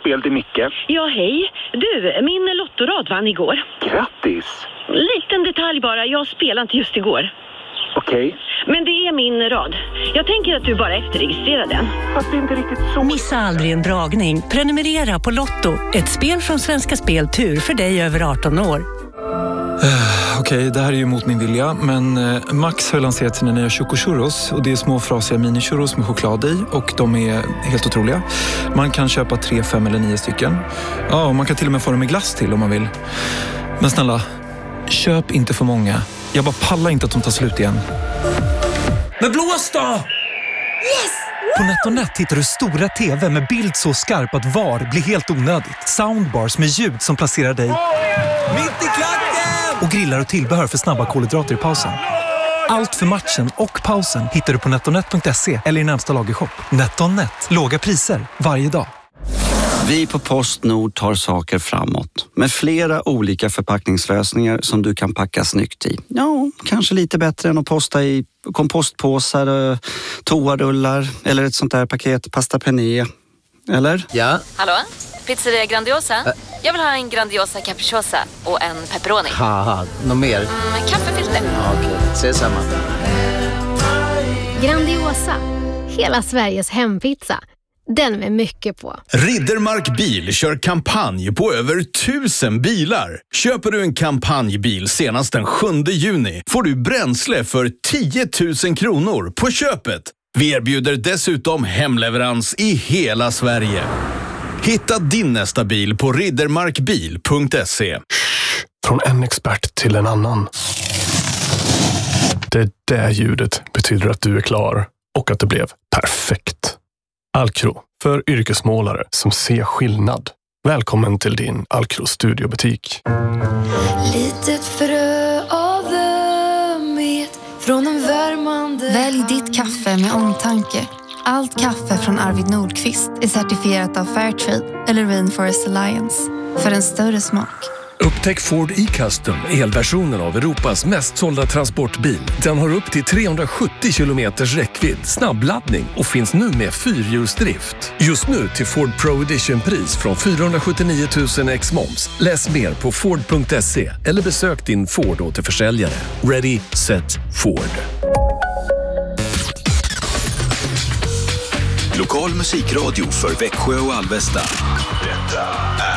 spel till Micke. Ja, hej. Du, min lottorad vann igår. Grattis! Liten detalj bara, jag spelade inte just igår. Okej. Men det är min rad. Jag tänker att du bara efterregistrerar den. Fast det är inte riktigt så. Missa aldrig en dragning. Prenumerera på Lotto. Ett spel från Svenska Spel Tur för dig över 18 år. Okej, det här är ju mot min vilja, men Max har lanserat sina nya chocochurros och det är små frasiga mini-churros med choklad i och de är helt otroliga. Man kan köpa 3, 5 eller 9 stycken. Ja, och man kan till och med få dem med glass till om man vill. Men snälla, köp inte för många. Jag bara pallar inte att de tar slut igen. Men blås då! Yes! På NetOnNet hittar du stora tv med bild så skarp att VAR blir helt onödigt. Soundbars med ljud som placerar dig Mitt i klacken! och grillar och tillbehör för snabba kolhydrater i pausen. Allt för matchen och pausen hittar du på netonet.se eller i närmsta lagershop. NetOnNet. Låga priser varje dag. Vi på PostNord tar saker framåt med flera olika förpackningslösningar som du kan packa snyggt i. Ja, kanske lite bättre än att posta i kompostpåsar, toarullar eller ett sånt där paket pasta penne. Eller? Ja. Hallå? Pizzeria Grandiosa? Jag vill ha en Grandiosa capriciosa och en pepperoni. Haha, något mer? Kaffefilter. Ja, okej, ses samma. Grandiosa, hela Sveriges hempizza. Den med mycket på. Riddermark Bil kör kampanj på över 1000 bilar. Köper du en kampanjbil senast den 7 juni får du bränsle för 10 000 kronor på köpet. Vi erbjuder dessutom hemleverans i hela Sverige. Hitta din nästa bil på riddermarkbil.se. Från en expert till en annan. Det där ljudet betyder att du är klar och att det blev perfekt. Alcro, för yrkesmålare som ser skillnad. Välkommen till din Alcro studiobutik. Litet frö av ömhet från en värmande. Välj ditt kaffe med omtanke. Allt kaffe från Arvid Nordqvist är certifierat av Fairtrade eller Rainforest Alliance. För en större smak. Upptäck Ford e-Custom, elversionen av Europas mest sålda transportbil. Den har upp till 370 kilometers räckvidd, snabbladdning och finns nu med 4-hjulsdrift. Just nu till Ford Pro Edition-pris från 479 000 ex-moms. Läs mer på Ford.se eller besök din Ford-återförsäljare. Ready, set, Ford. Lokal musikradio för Växjö och Alvesta. Detta är